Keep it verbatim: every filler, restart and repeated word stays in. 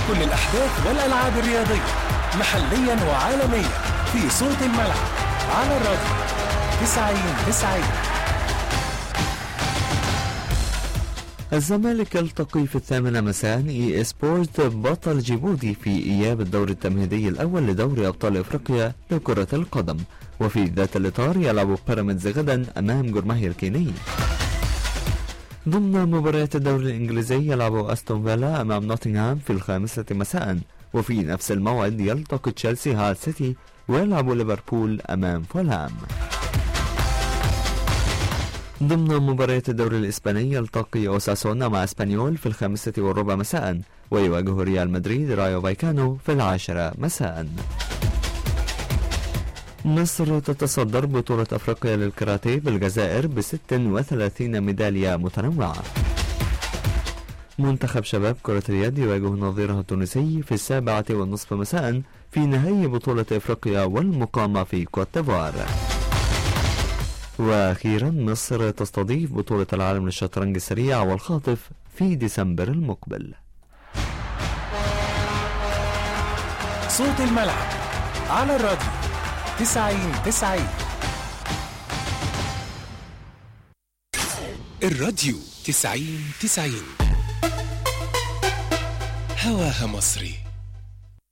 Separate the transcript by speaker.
Speaker 1: كل الأحداث والألعاب الرياضية محليا وعالميا في صوت الملعب على الراديو تسعين تسعين.
Speaker 2: الزمالك يلتقي في الثامنة مساء اي سبورت بطل جيبوتي في إياب الدور التمهيدي الأول لدوري أبطال إفريقيا لكرة القدم. وفي ذات الإطار يلعب بيراميدز غدا أمام جورماهيا الكيني. ضمن مباريات الدوري الإنجليزي يلعب أستون فيلا أمام نوتنغهام في الخامسة مساء، وفي نفس الموعد يلتقي تشيلسي هال سيتي ويلعب ليفربول أمام فولهام. ضمن مباريات الدوري الإسباني يلتقي أوساسونا مع اسبانيول في الخامسة والربع مساء، ويواجه ريال مدريد رايو فايكانو في العاشرة مساء. مصر تتصدر بطولة أفريقيا للكاراتيه بالجزائر بست وثلاثين ميدالية متنوعة. منتخب شباب كرة اليد يواجه نظيره التونسي في السابعة والنصف مساء في نهائي بطولة أفريقيا والمقامة في كوت ديفوار. وأخيرا مصر تستضيف بطولة العالم للشطرنج السريع والخاطف في ديسمبر المقبل.
Speaker 1: صوت الملعب على الراديو تسعين تسعين. الراديو تسعين تسعين هواها مصري.